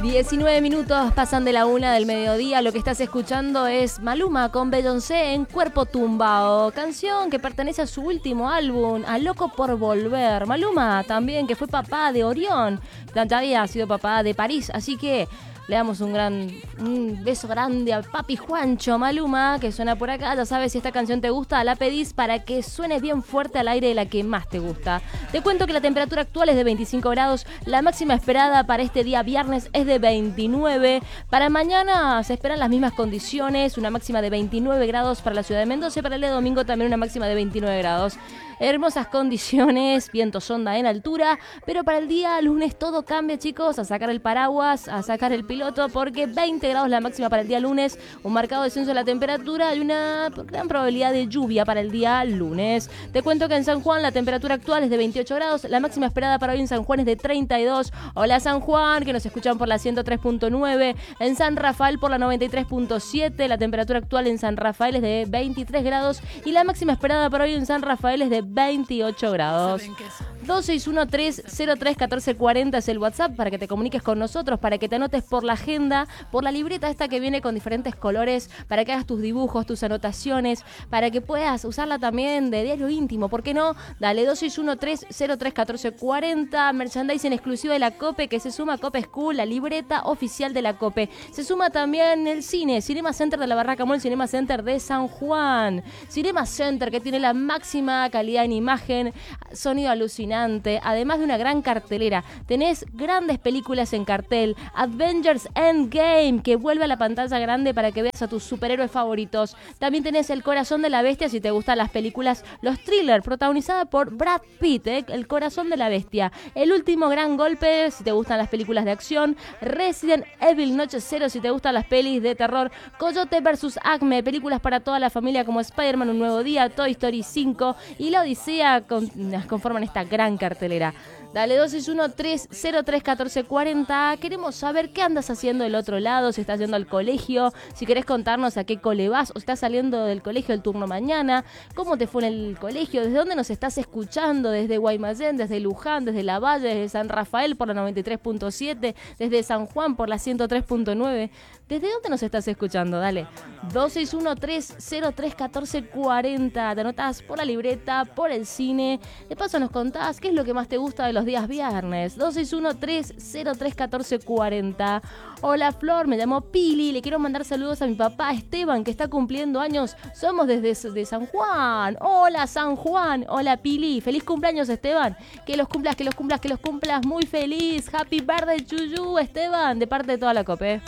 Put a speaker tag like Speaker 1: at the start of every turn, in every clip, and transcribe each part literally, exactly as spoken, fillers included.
Speaker 1: diecinueve minutos pasan de la una del mediodía. Lo que estás escuchando es Maluma con Beyoncé en Cuerpo Tumbao, canción que pertenece a su último álbum, A Loco por Volver. Maluma también, que fue papá de Orión, ya había sido papá de París, así que le damos un gran un beso grande a papi Juancho Maluma, que suena por acá. Ya sabes, si esta canción te gusta, la pedís para que suene bien fuerte al aire de la que más te gusta. Te cuento que la temperatura actual es de veinticinco grados, la máxima esperada para este día viernes es de veintinueve. Para mañana se esperan las mismas condiciones, una máxima de veintinueve grados para la ciudad de Mendoza y para el día domingo también una máxima de veintinueve grados. Hermosas condiciones, viento sonda en altura, pero para el día lunes todo cambia, chicos, a sacar el paraguas, a sacar el piloto, porque veinte grados la máxima para el día lunes, un marcado descenso de la temperatura y una gran probabilidad de lluvia para el día lunes. Te cuento que en San Juan la temperatura actual es de veintiocho grados, la máxima esperada para hoy en San Juan es de treinta y dos. Hola San Juan, que nos escuchan por la ciento tres punto nueve, en San Rafael por la noventa y tres punto siete, la temperatura actual en San Rafael es de veintitrés grados y la máxima esperada para hoy en San Rafael es de veintiocho grados. dos seis uno tres cero tres uno cuatro cuatro cero es el WhatsApp para que te comuniques con nosotros, para que te anotes por la agenda, por la libreta esta que viene con diferentes colores, para que hagas tus dibujos, tus anotaciones, para que puedas usarla también de diario íntimo. ¿Por qué no? Dale, dos seis uno tres cero tres uno cuatro cuatro cero, merchandising exclusivo de la COPE, que se suma a COPE School, la libreta oficial de la COPE. Se suma también el cine, Cinema Center de la Barraca Mall, Cinema Center de San Juan. Cinema Center, que tiene la máxima calidad en imagen, sonido alucinante, además de una gran cartelera. Tenés grandes películas en cartel, Avengers Endgame, que vuelve a la pantalla grande para que veas a tus superhéroes favoritos. También tenés El Corazón de la Bestia, si te gustan las películas, los thrillers, protagonizada por Brad Pitt, ¿eh? El Corazón de la Bestia. El Último Gran Golpe, si te gustan las películas de acción. Resident Evil Noche Cero, si te gustan las pelis de terror. Coyote versus Acme, películas para toda la familia como Spider-Man Un Nuevo Día, Toy Story cinco y La Odisea con, conforman esta gran cartelera. Dale, dos seis uno tres cero tres uno cuatro cuatro cero. Queremos saber qué andas haciendo del otro lado, si estás yendo al colegio, si querés contarnos a qué cole vas o estás saliendo del colegio el turno mañana, cómo te fue en el colegio, desde dónde nos estás escuchando, desde Guaymallén, desde Luján, desde La Valle, desde San Rafael por la noventa y tres punto siete, desde San Juan por la ciento tres punto nueve. ¿Desde dónde nos estás escuchando? Dale, dos seis uno tres cero tres uno cuatro cuatro cero. Te anotás por la libreta, por el cine. De paso nos contás qué es lo que más te gusta de los días viernes. dos seis uno tres cero tres uno cuatro cuatro cero. Hola Flor, me llamo Pili. Le quiero mandar saludos a mi papá Esteban, que está cumpliendo años. Somos desde de San Juan. Hola San Juan. Hola Pili. Feliz cumpleaños Esteban. Que los cumplas, que los cumplas, que los cumplas muy feliz. Happy birthday to you, Esteban, de parte de toda la COPE.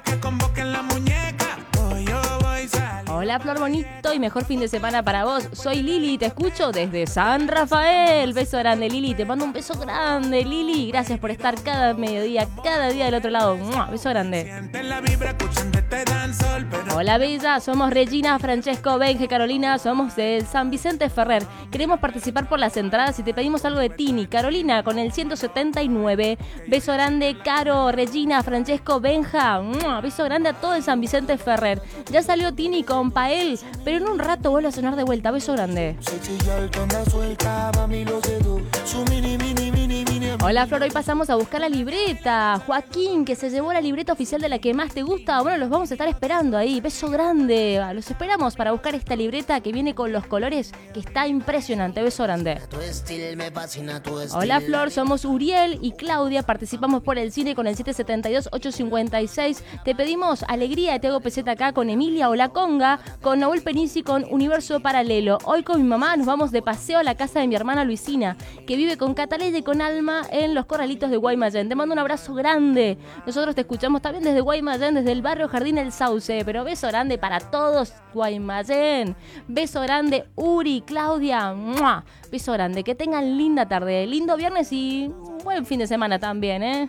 Speaker 1: Hola Flor bonito y mejor fin de semana para vos. Soy Lili, te escucho desde San Rafael. Beso grande Lili, te mando un beso grande Lili. Gracias por estar cada mediodía, cada día del otro lado. ¡Mua! Beso grande. Hola Bella, somos Regina, Francesco, Benje, Carolina. Somos de San Vicente Ferrer. Queremos participar por las entradas y te pedimos algo de Tini. Carolina con el ciento setenta y nueve. Beso grande Caro, Regina, Francesco, Benja. ¡Mua! Beso grande a todo el San Vicente Ferrer. Ya salió Tini con Pael, pero en un rato vuelve a sonar de vuelta. Beso grande. Hola Flor, hoy pasamos a buscar la libreta. Joaquín, que se llevó la libreta oficial de la que más te gusta. Bueno, los vamos a estar esperando ahí. Beso grande. Los esperamos para buscar esta libreta que viene con los colores, que está impresionante. Beso grande. Hola Flor, somos Uriel y Claudia. Participamos por el cine con el siete siete dos ocho cinco seis. Te pedimos Alegría de Tego Peseta acá con Emilia o La Conga, con Nahuel Penisi con Universo Paralelo. Hoy con mi mamá nos vamos de paseo a la casa de mi hermana Luisina, que vive con Cataleya y con Alma en los Corralitos de Guaymallén. Te mando un abrazo grande. Nosotros te escuchamos también desde Guaymallén, desde el barrio Jardín El Sauce. Pero beso grande para todos Guaymallén. Beso grande Uri, Claudia. ¡Mua! Beso grande. Que tengan linda tarde, lindo viernes y buen fin de semana también, ¿eh?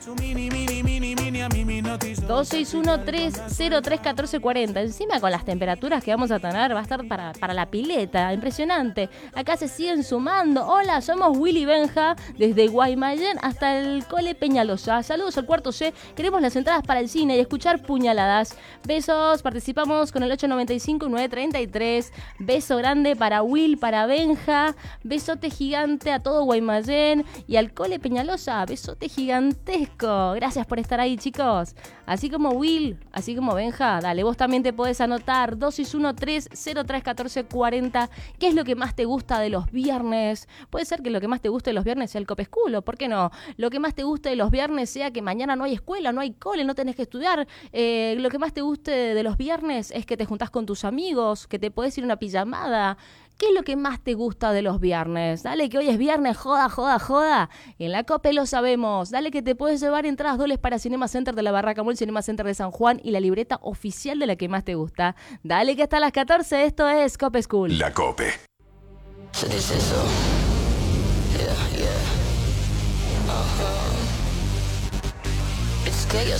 Speaker 1: dos seis uno tres cero tres uno cuatro cuatro cero. Encima con las temperaturas que vamos a tener va a estar para, para la pileta. Impresionante. Acá se siguen sumando. Hola, somos Willy Benja desde Guaymallén hasta el Cole Peñalosa. Saludos al cuarto C. Queremos las entradas para el cine y escuchar puñaladas. Besos. Participamos con el ocho nueve cinco nueve tres tres. Beso grande para Will, para Benja. Besote gigante a todo Guaymallén y al Cole Peñalosa. hermosa. Besote gigantesco. Gracias por estar ahí, chicos. Así como Will, así como Benja, dale, vos también te podés anotar. dos seis uno tres cero tres uno cuatro cuatro cero. ¿Qué es lo que más te gusta de los viernes? Puede ser que lo que más te guste de los viernes sea el Cop School, ¿o por qué no? Lo que más te guste de los viernes sea que mañana no hay escuela, no hay cole, no tenés que estudiar. Eh, lo que más te guste de los viernes es que te juntás con tus amigos, que te podés ir a una pijamada. ¿Qué es lo que más te gusta de los viernes? Dale, que hoy es viernes, joda, joda, joda. En la Cope lo sabemos. Dale, que te puedes llevar entradas dobles para Cinema Center de la Barraca Mall, Cinema Center de San Juan y la libreta oficial de la que más te gusta. Dale, que hasta las catorce esto es Cope School.
Speaker 2: La Cope.
Speaker 3: Se dice eso. Yeah, yeah. Uh-huh. Es que yo